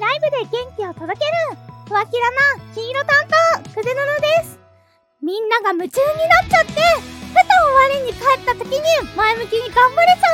ライブで元気を届けるふわきらな黄色担当くずなのです。みんなが夢中になっちゃってふと我に返った時に前向きに頑張れそう